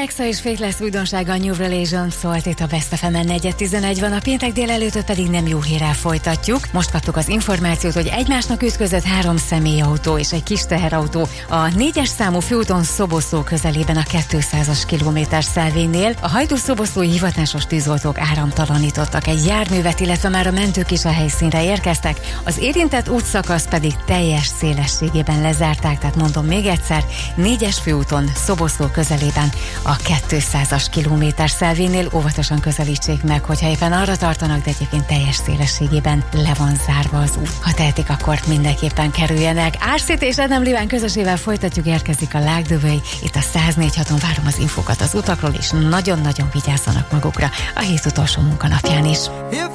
Alexa és Faith lesz újdonsága, a New Religion szólt itt a Best FM-en 4:11 van, a péntek délelőtt pedig nem jó hírrel folytatjuk. Most kaptuk az információt, hogy egymásnak ütközött 3 személyautó és egy kis teherautó a 4-es számú főúton Szoboszló közelében a 200-as kilométerszelvénynél. A Hajdú-szoboszlói hivatásos tűzoltók áramtalanítottak egy járművet, illetve már a mentők is a helyszínre érkeztek. Az érintett útszakasz pedig teljes szélességében lezárták, tehát mondom még egyszer, 4-es főúton Szoboszló közelében a 200-as kilométerszelvénynél óvatosan közelítsék meg, hogyha éppen arra tartanak, de egyébként teljes szélességében le van zárva az út. Ha tehetik, akkor mindenképpen kerüljenek. Árszit és Adam Liván közösével folytatjuk, érkezik a Like the Way. Itt a 104.6-on várom az infokat az utakról, és nagyon-nagyon vigyázzanak magukra a hét utolsó munkanapján is.